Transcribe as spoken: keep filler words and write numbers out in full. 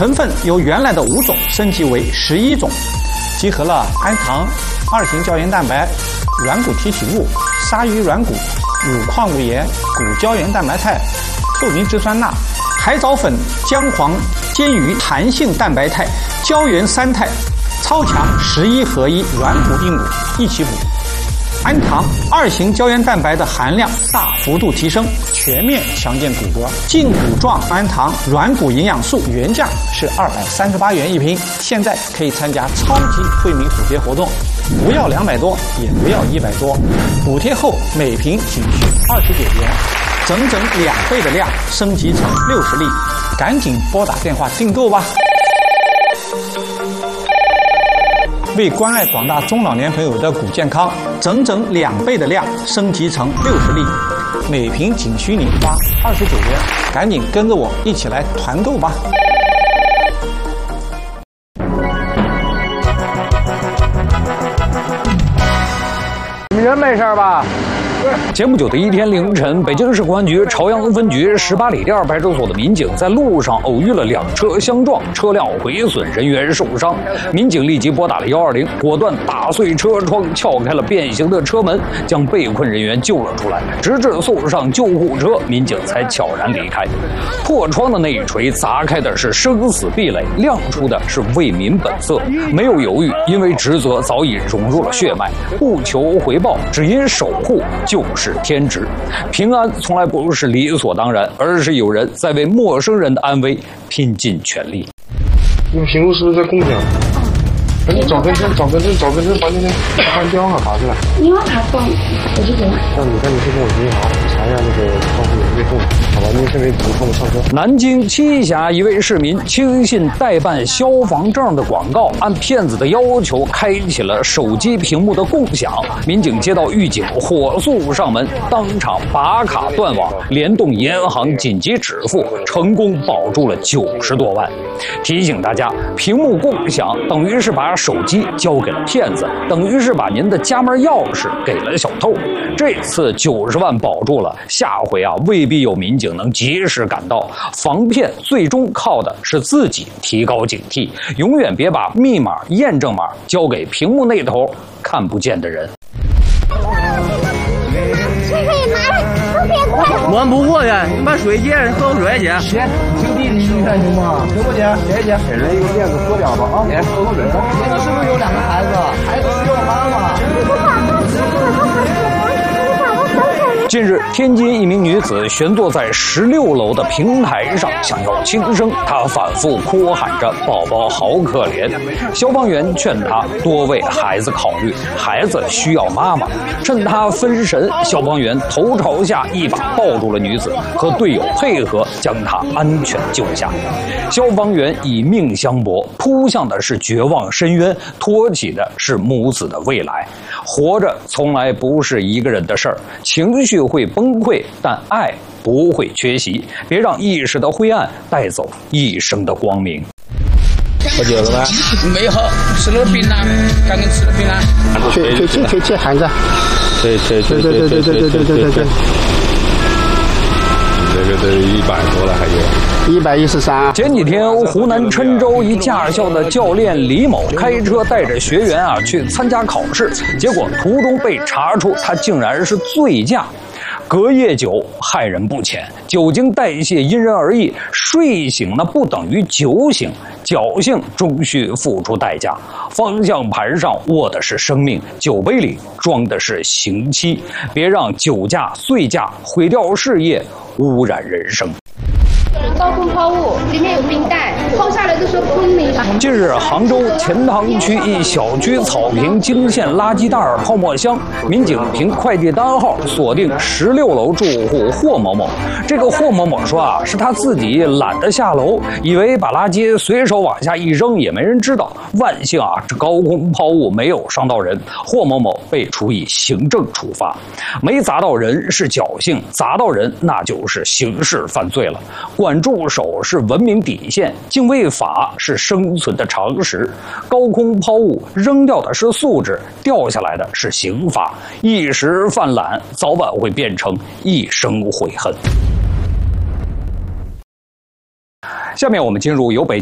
成分由原来的五种升级为十一种，集合了氨糖、二型胶原蛋白、软骨提取物、鲨鱼软骨、乳矿物盐、骨胶原蛋白肽、透明质酸钠、海藻粉、姜黄、煎鱼、弹性蛋白肽、胶原三肽，超强十一合一软骨硬骨一起补。氨糖、二型胶原蛋白的含量大幅度提升，全面强健骨骼。净骨状氨糖软骨营养素原价是二百三十八元一瓶，现在可以参加超级惠民补贴活动，不要两百多，也不要一百多，补贴后每瓶仅需二十九元，整整两倍的量，升级成六十粒，赶紧拨打电话订购吧。为关爱广大中老年朋友的骨健康，整整两倍的量升级成六十粒，每瓶仅需你花二十九元，赶紧跟着我一起来团购吧。 你人没事吧？ 前不久的一天凌晨，北京市公安局朝阳分局十八里店派出所的民警在路上偶遇了两车相撞，车辆毁损，人员受伤。民警立即拨打了一二零，果断打碎车窗，撬开了变形的车门，将被困人员救了出来。直至送上救护车，民警才悄然离开。破窗的那一锤砸开的是生死壁垒，亮出的是为民本色，没有犹豫，因为职责早已融入了血脉，不求回报，只因守护就是天职。平安从来不是理所当然，而是有人在为陌生人的安危拼尽全力。 你们平路是不是在共享？赶紧找根针，找根针，找根针，把那个焊标上拔出来。 你往哪放？我这边。 那你赶紧去跟我银行查一下那个账户有没有动，好吧？您先别补充上车。 南京栖霞一位市民轻信代办消防证的广告，按骗子的要求开启了手机屏幕的共享。民警接到预警，火速上门，当场拔卡断网，联动银行紧急止付，成功保住了九十多万。提醒大家，屏幕共享等于是把手机交给了骗子，等于是把您的家门钥匙给了小偷。这次九十万保住了，下回啊未必有民警能及时赶到。防骗最终靠的是自己提高警惕，永远别把密码、验证码交给屏幕那头看不见的人。 摸不过去，你把水接，喝口水去。 姐，兄弟，你看行吗？行不姐？姐姐，给人一个面子，说点吧啊！姐，喝口水。你们是不是有两个孩子？孩子需要妈妈。 近日，天津一名女子悬坐在十六楼的平台上，想要轻生，她反复哭喊着“宝宝好可怜”。消防员劝她多为孩子考虑，孩子需要妈妈。趁她分神，消防员头朝下一把抱住了女子，和队友配合将她安全救下。消防员以命相搏，扑向的是绝望深渊，托起的是母子的未来。活着从来不是一个人的事儿，情绪会崩溃，但爱不会缺席。别让一时的灰暗带走一生的光明。 喝酒了吗？ 没喝，吃了槟榔，刚刚吃了槟榔。 去去去去去孩子。对对对对对对对对对对对。这个都一百多了，还有一百一十三。 前几天，湖南郴州一驾校的教练李某开车带着学员啊去参加考试，结果途中被查出他竟然是醉驾。隔夜酒害人不浅，酒精代谢因人而异，睡醒呢不等于酒醒，侥幸终需付出代价。方向盘上握的是生命，酒杯里装的是刑期。别让酒驾、醉驾毁掉事业，污染人生。 高空抛物，里面有冰袋，抛下来的时候砰的一下。 近日，杭州钱塘区一小区草坪惊现垃圾袋、泡沫箱，民警凭快递单号锁定十六楼住户霍某某。这个霍某某说啊，是他自己懒得下楼，以为把垃圾随手往下一扔也没人知道。万幸啊，这高空抛物没有伤到人，霍某某被处以行政处罚。没砸到人是侥幸，砸到人那就是刑事犯罪了。管住手是文明底线，敬畏法是生存的常识。高空抛物扔掉的是素质，掉下来的是刑罚。一时犯懒，早晚会变成一生悔恨。下面我们进入由北